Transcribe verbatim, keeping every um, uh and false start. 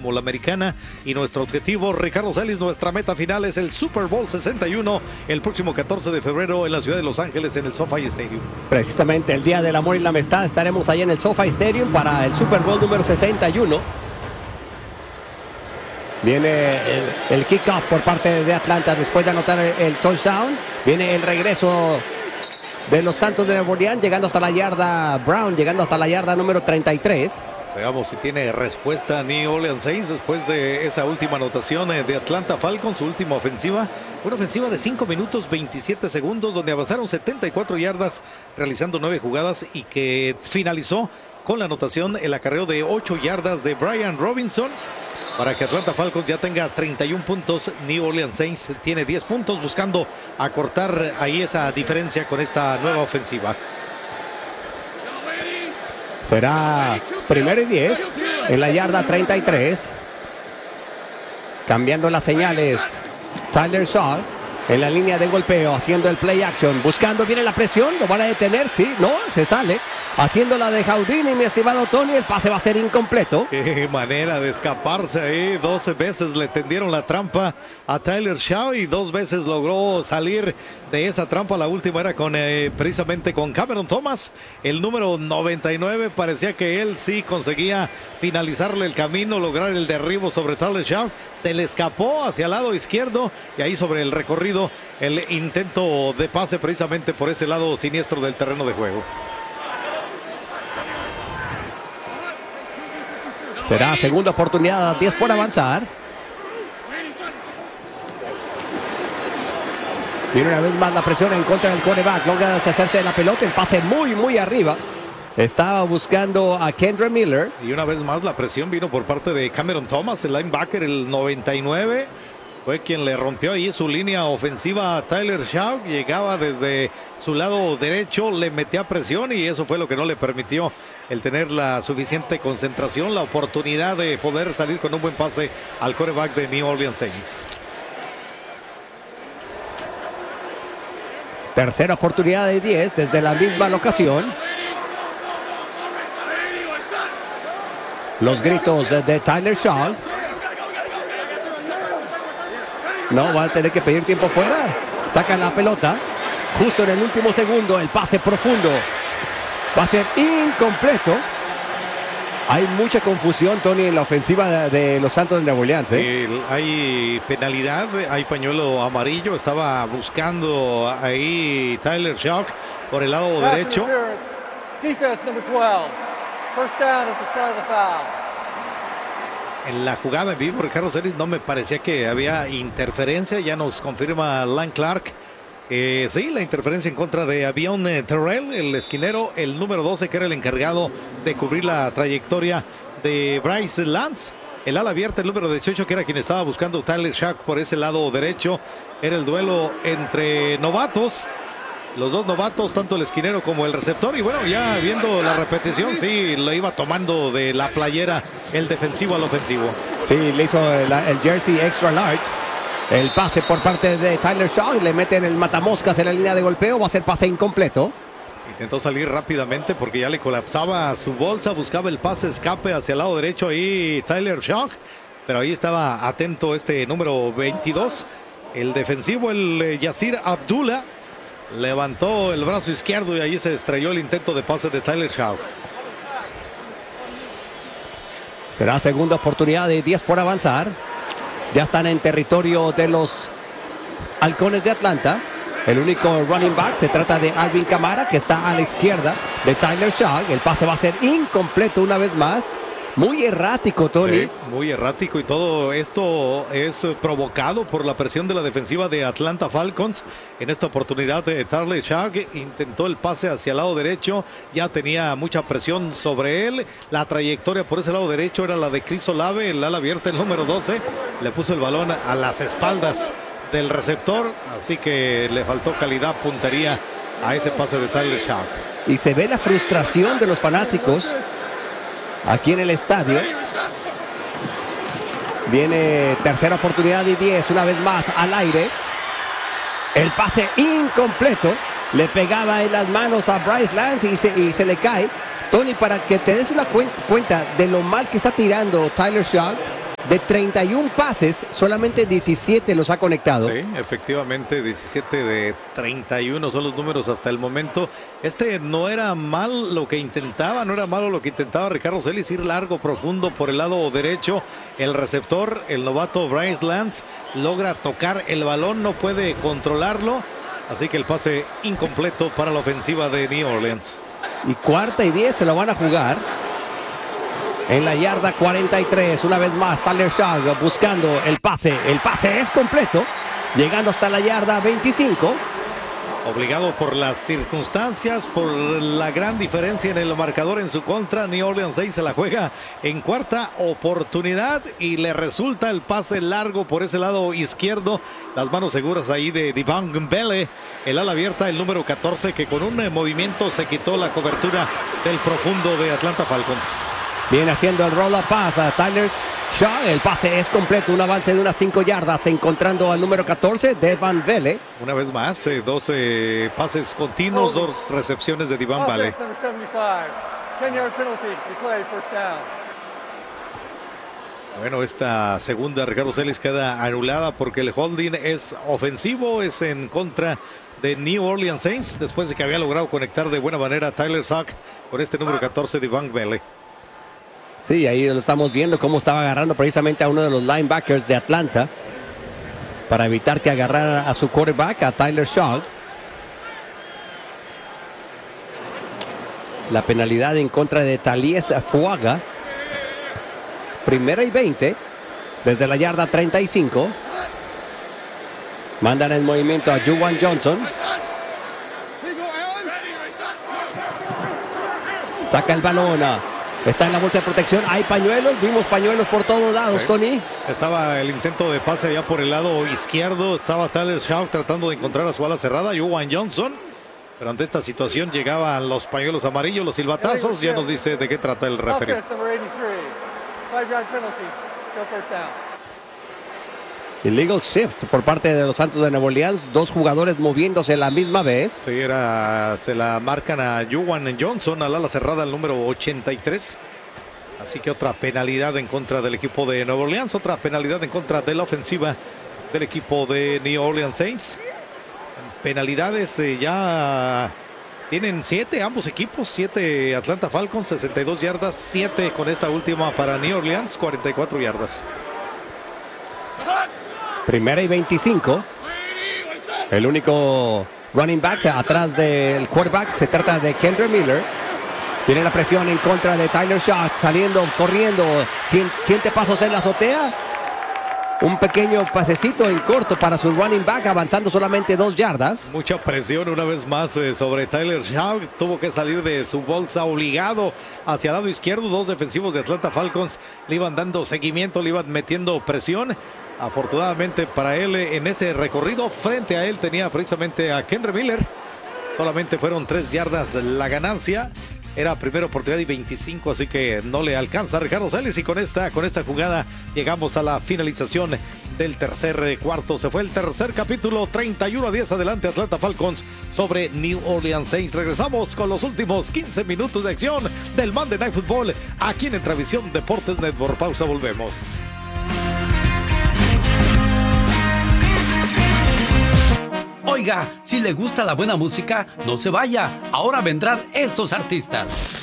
como la americana. Y nuestro objetivo, Ricardo Celis, nuestra meta final es el Super Bowl sesenta y uno el próximo catorce de febrero en la ciudad de Los Ángeles, en el SoFi Stadium. Precisamente el Día del Amor y la Amistad estaremos ahí en el SoFi Stadium para el Super Bowl número sesenta y uno. Viene el, el kickoff por parte de Atlanta después de anotar el, el touchdown. Viene el regreso de los Santos de Nueva Orleans, llegando hasta la yarda Brown, llegando hasta la yarda número treinta y tres. Veamos si tiene respuesta New Orleans Saints después de esa última anotación de Atlanta Falcons, su última ofensiva. Una ofensiva de cinco minutos veintisiete segundos, donde avanzaron setenta y cuatro yardas, realizando nueve jugadas y que finalizó con la anotación, el acarreo de ocho yardas de Brian Robinson, para que Atlanta Falcons ya tenga treinta y un puntos. New Orleans Saints tiene diez puntos, buscando acortar ahí esa diferencia con esta nueva ofensiva. Será primero y diez en la yarda treinta y tres. Cambiando las señales, Tyler Shaw en la línea de golpeo, haciendo el play action, buscando, viene la presión, lo van a detener, sí, no, se sale. Haciendo la de Houdini, mi estimado Tony, el pase va a ser incompleto. Qué manera de escaparse ahí. doce veces le tendieron la trampa a Tyler Shaw y dos veces logró salir de esa trampa. La última era con eh, precisamente con Cameron Thomas, el número noventa y nueve. Parecía que él sí conseguía finalizarle el camino, lograr el derribo sobre Tyler Shaw. Se le escapó hacia el lado izquierdo y ahí sobre el recorrido el intento de pase precisamente por ese lado siniestro del terreno de juego. Será segunda oportunidad, diez por avanzar. Tiene una vez más la presión en contra del quarterback. Logra deshacerse de la pelota, el pase muy, muy arriba. Estaba buscando a Kendre Miller. Y una vez más la presión vino por parte de Cameron Thomas, el linebacker, el noventa y nueve. Fue quien le rompió ahí su línea ofensiva a Tyler Shaw. Llegaba desde su lado derecho, le metía presión y eso fue lo que no le permitió el tener la suficiente concentración, la oportunidad de poder salir con un buen pase al quarterback de New Orleans Saints. Tercera oportunidad de diez desde la misma locación. Los gritos de Tyler Shaw. No, va a tener que pedir tiempo fuera. Sacan la pelota. Justo en el último segundo, el pase profundo va a ser incompleto. Hay mucha confusión, Tony, en la ofensiva de, de los Santos de Nueva Orleans, ¿eh? El, hay penalidad, hay pañuelo amarillo. Estaba buscando ahí Tyler Shaw por el lado derecho. Defense number twelve. First down at the start of the foul. En la jugada en vivo, Ricardo Celis, no me parecía que había interferencia. Ya nos confirma Lan Clark. Eh, sí, la interferencia en contra de Avion eh, Terrell, el esquinero, el número doce, que era el encargado de cubrir la trayectoria de Bryce Lance. El ala abierta, el número dieciocho, que era quien estaba buscando Tyler Shaw por ese lado derecho. Era el duelo entre novatos. Los dos novatos, tanto el esquinero como el receptor. Y bueno, ya viendo la repetición, sí, lo iba tomando de la playera el defensivo al ofensivo. Sí, le hizo el, el jersey extra large. El pase por parte de Tyler Shaw y le meten el matamoscas en la línea de golpeo. Va a ser pase incompleto. Intentó salir rápidamente porque ya le colapsaba su bolsa. Buscaba el pase escape hacia el lado derecho ahí Tyler Shaw. Pero ahí estaba atento este número veintidós. El defensivo, el eh, Yasir Abdullah. Levantó el brazo izquierdo y ahí se estrelló el intento de pase de Tyler Shaw. Será segunda oportunidad de diez por avanzar. Ya están en territorio de los Halcones de Atlanta. El único running back se trata de Alvin Kamara, que está a la izquierda de Tyler Shaw. El pase va a ser incompleto una vez más. Muy errático, Tony. Sí, muy errático, y todo esto es provocado por la presión de la defensiva de Atlanta Falcons. En esta oportunidad de Tyler Shaw intentó el pase hacia el lado derecho, ya tenía mucha presión sobre él. La trayectoria por ese lado derecho era la de Chris Olave, el ala abierta, el número doce. Le puso el balón a las espaldas del receptor, así que le faltó calidad, puntería a ese pase de Tyler Shaw. Y se ve la frustración de los fanáticos aquí en el estadio. Viene tercera oportunidad y diez, una vez más al aire. El pase incompleto. Le pegaba en las manos a Bryce Lance y se, y se le cae. Tony, para que te des una cuen- cuenta de lo mal que está tirando Tyler Shaw, De treinta y uno pases, solamente diecisiete los ha conectado. Sí, efectivamente, diecisiete de treinta y uno son los números hasta el momento. Este no era mal lo que intentaba, no era malo lo que intentaba Ricardo Celis, ir largo, profundo por el lado derecho. El receptor, el novato Bryce Lance, logra tocar el balón, no puede controlarlo. Así que el pase incompleto para la ofensiva de New Orleans. Y cuarta y diez se lo van a jugar. En la yarda cuarenta y tres, una vez más, Tyler Shaw buscando el pase. El pase es completo, llegando hasta la yarda veinticinco. Obligado por las circunstancias, por la gran diferencia en el marcador en su contra, New Orleans seis se la juega en cuarta oportunidad y le resulta el pase largo por ese lado izquierdo. Las manos seguras ahí de Devon Bele, el ala abierta, el número catorce, que con un movimiento se quitó la cobertura del profundo de Atlanta Falcons. Viene haciendo el roll-up pass a Tyler Shaw. El pase es completo, un avance de unas cinco yardas, encontrando al número catorce, Devon Bele. Una vez más, eh, doce pases continuos, dos recepciones de Devon Bele. Offense number seventy-five. ten-yard penalty. Declared first down. Bueno, esta segunda, Ricardo Celis, queda anulada porque el holding es ofensivo, es en contra de New Orleans Saints, después de que había logrado conectar de buena manera a Tyler Shaw con este número catorce, Devon Bele. Sí, ahí lo estamos viendo cómo estaba agarrando precisamente a uno de los linebackers de Atlanta para evitar que agarrara a su quarterback, a Tyler Shaw. La penalidad en contra de Talies Fuaga. Primera y veinte desde la yarda treinta y cinco. Mandan el movimiento a Juwan Johnson. Saca el balón. Está en la bolsa de protección. Hay pañuelos. Vimos pañuelos por todos lados, sí. Tony. Estaba el intento de pase allá por el lado izquierdo. Estaba Tyler Shaw tratando de encontrar a su ala cerrada, Juwan Johnson. Pero ante esta situación llegaban los pañuelos amarillos, los silbatazos. Ya nos dice de qué trata el referee. Offense number eighty-three. five-yard penalty. Go first down. Illegal shift por parte de los Santos de Nueva Orleans. Dos jugadores moviéndose a la misma vez. Sí, era, se la marcan a Juwan Johnson, al ala cerrada, el número ochenta y tres. Así que otra penalidad en contra del equipo de Nueva Orleans. Otra penalidad en contra de la ofensiva del equipo de New Orleans Saints. Penalidades eh, ya tienen siete ambos equipos. Siete Atlanta Falcons, sesenta y dos yardas. Siete con esta última para New Orleans, cuarenta y cuatro yardas. Primera y veinticinco. El único running back atrás del quarterback se trata de Kendre Miller. Viene la presión en contra de Tyler Shaw, saliendo, corriendo, siente pasos en la azotea. Un pequeño pasecito en corto para su running back, avanzando solamente dos yardas. Mucha presión una vez más eh, sobre Tyler Shaw. Tuvo que salir de su bolsa obligado hacia el lado izquierdo. Dos defensivos de Atlanta Falcons le iban dando seguimiento, le iban metiendo presión. Afortunadamente para él, en ese recorrido, frente a él tenía precisamente a Kendre Miller. Solamente fueron tres yardas la ganancia. Era primera oportunidad y veinticinco, así que no le alcanza a Ricardo Celis. Y con esta, con esta jugada llegamos a la finalización del tercer cuarto. Se fue el tercer capítulo, treinta y uno a diez adelante Atlanta Falcons sobre New Orleans Saints. Regresamos con los últimos quince minutos de acción del Monday Night Football aquí en Entravisión Deportes Network. Pausa, volvemos. Oiga, si le gusta la buena música, no se vaya. Ahora vendrán estos artistas.